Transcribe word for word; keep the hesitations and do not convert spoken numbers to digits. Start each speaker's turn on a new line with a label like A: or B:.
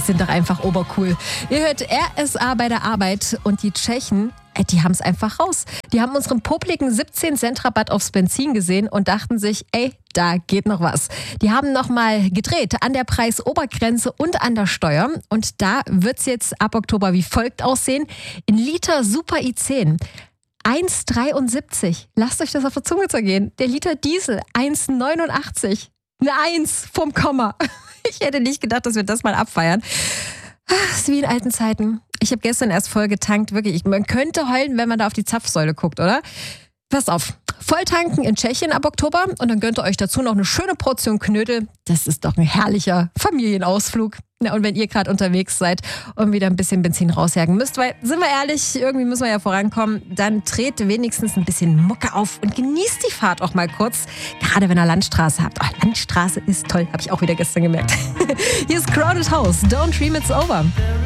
A: sind doch einfach obercool. Ihr hört R S A bei der Arbeit und die Tschechen, äh, die haben es einfach raus. Die haben unseren popligen siebzehn Cent Rabatt aufs Benzin gesehen und dachten sich, ey, da geht noch was. Die haben nochmal gedreht an der Preisobergrenze und an der Steuer. Und da wird es jetzt ab Oktober wie folgt aussehen. In Liter Super I zehn eins Komma dreiundsiebzig. Lasst euch das auf der Zunge zergehen. Der Liter Diesel eins Komma neunundachtzig. Eine Eins vom Komma. Ich hätte nicht gedacht, dass wir das mal abfeiern. Das ist wie in alten Zeiten. Ich habe gestern erst voll getankt. Wirklich, man könnte heulen, wenn man da auf die Zapfsäule guckt, oder? Passt auf. Volltanken in Tschechien ab Oktober und dann gönnt ihr euch dazu noch eine schöne Portion Knödel. Das ist doch ein herrlicher Familienausflug. Ja, und wenn ihr gerade unterwegs seid und wieder ein bisschen Benzin rausjagen müsst, weil, sind wir ehrlich, irgendwie müssen wir ja vorankommen, dann dreht wenigstens ein bisschen Mucke auf und genießt die Fahrt auch mal kurz. Gerade wenn ihr Landstraße habt. Oh, Landstraße ist toll, habe ich auch wieder gestern gemerkt. Hier ist Crowded House. Don't Dream It's Over.